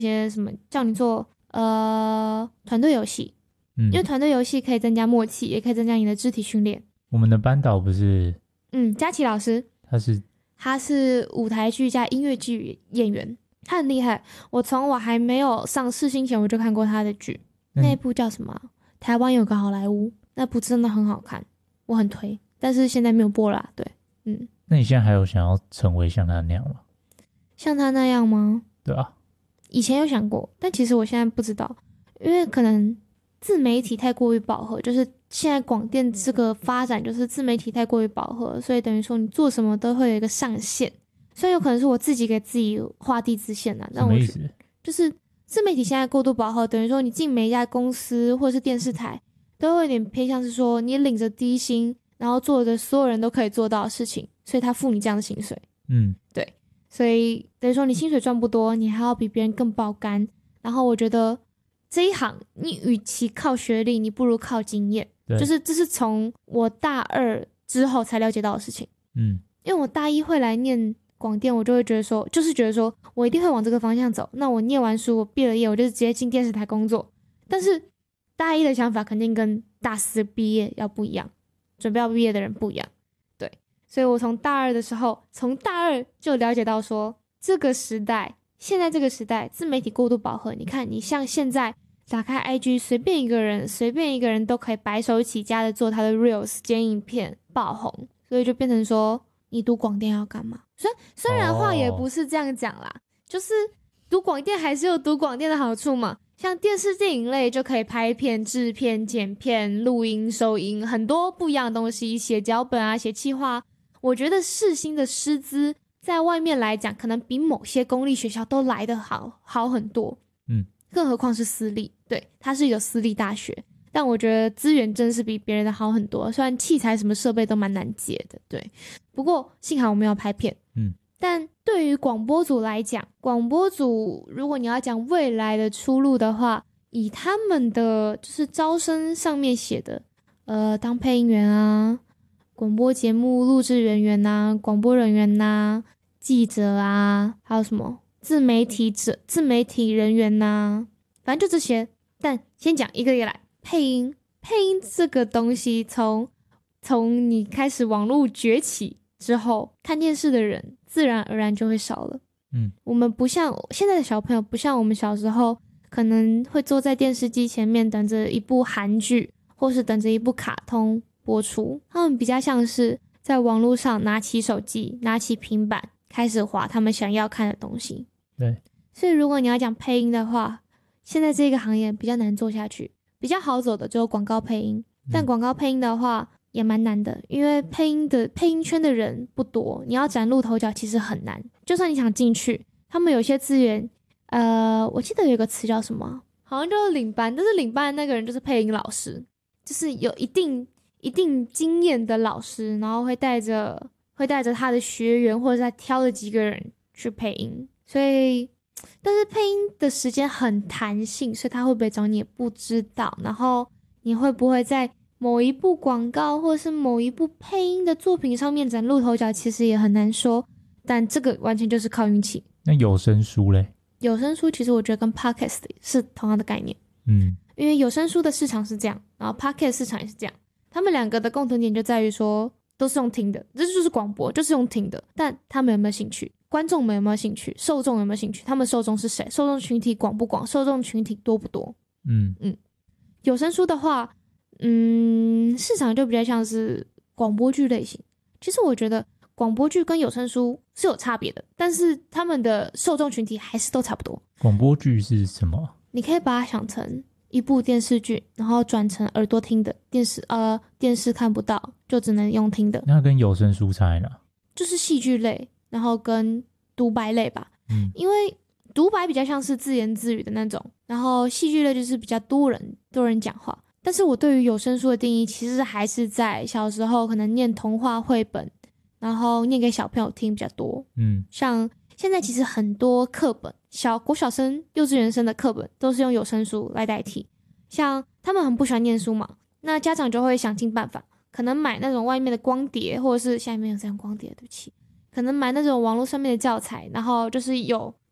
一些什么叫你做团队游戏，因为团队游戏可以增加默契，也可以增加你的肢体训练。 我们的班导不是佳琪老师，他是舞台剧加音乐剧演员，他很厉害。我从我还没有上世新前我就看过他的剧，那部叫什么台湾有个好莱坞，那部真的很好看，我很推，但是现在没有播啦。对， 那你现在还有想要成为像他那样吗？ 像他那样吗？ 对啊， 以前有想过，但其实我现在不知道，因为可能自媒体太过于饱和，就是现在广电这个发展就是自媒体太过于饱和，所以等于说你做什么都会有一个上限。虽然有可能是我自己给自己画地自限啦，但什么意思？ 就是自媒体现在过度饱和，等于说你进每一家公司或者是电视台，都会有点偏向是说你领着低薪，然后做着所有人都可以做到的事情，所以他付你这样的薪水。对，所以等于说你薪水赚不多，你还要比别人更爆肝。然后我觉得这一行，你与其靠学历，你不如靠经验。就是这是从我大二之后才了解到的事情。因为我大一会来念广电，我就会觉得说，我一定会往这个方向走。那我念完书，我毕了业，我就直接进电视台工作。但是大一的想法肯定跟大四毕业要不一样，准备要毕业的人不一样。对，所以我从大二的时候，从大二就了解到说，这个时代，现在这个时代，自媒体过度饱和。你看，你像现在打开 IG， 随便一个人都可以白手起家的做他的 Reels 剪影片爆红，所以就变成说，你读广电要干嘛？虽然话也不是这样讲啦，就是读广电还是有读广电的好处嘛。像电视电影类就可以拍片、制片、剪片、录音、收音，很多不一样的东西，写脚本啊，写企划。我觉得世新的师资在外面来讲，可能比某些公立学校都来得好很多。更何况是私立，对，它是一个私立大学，但我觉得资源真是比别人的好很多。虽然器材什么设备都蛮难借的，对，不过幸好我们有拍片。但对于广播组来讲，广播组如果你要讲未来的出路的话，以他们的就是招生上面写的，当配音员啊，广播节目录制人员啊，广播人员啊，记者啊，还有什么自媒体人员啊，反正就这些。但先讲一个一个来，配音这个东西从你开始网络崛起之后，看电视的人自然而然就会少了。我们不像现在的小朋友，不像我们小时候可能会坐在电视机前面等着一部韩剧或是等着一部卡通播出，他们比较像是在网络上拿起手机拿起平板开始滑他们想要看的东西。 对， 所以如果你要讲配音的话，现在这个行业比较难做下去，比较好走的只有广告配音。但广告配音的话也蛮难的，因为配音圈的人不多，你要崭露头角其实很难。就算你想进去，他们有些资源，我记得有一个词叫什么，好像就是领班，但是领班的那个人就是配音老师，就是有一定经验的老师，然后会带着他的学员或者他挑了几个人去配音。所以但是配音的时间很弹性，所以他会不会找你也不知道，然后你会不会在某一部广告或是某一部配音的作品上面崭露头角，其实也很难说。但这个完全就是靠运气。 那有声书嘞？ 有声书其实我觉得跟 Podcast 是同样的概念。因为有声书的市场是这样，然后 Podcast 市场也是这样，他们两个的共同点就在于说都是用听的，这就是广播，就是用听的。但他们有没有兴趣？观众们有没有兴趣？受众有没有兴趣？他们受众是谁？受众群体广不广？受众群体多不多？有声书的话，市场就比较像是广播剧类型。其实我觉得广播剧跟有声书是有差别的，但是他们的受众群体还是都差不多。 广播剧是什么？ 你可以把它想成一部电视剧，然后转成耳朵听的，电视看不到，就只能用听的。 那跟有声书差在哪？ 就是戏剧类，然后跟独白类吧。因为独白比较像是自言自语的那种，然后戏剧类就是比较多人讲话。但是我对于有声书的定义，其实还是在小时候可能念童话绘本，然后念给小朋友听比较多。像现在其实很多课本，国小生、幼稚园生的课本都是用有声书来代替。像他们很不喜欢念书嘛，那家长就会想尽办法，可能买那种外面的光碟，或者是现在没有这样光碟，对不起，可能买那种网络上面的教材，然后就是有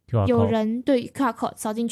QR 有 code 人对 QR code 扫进去。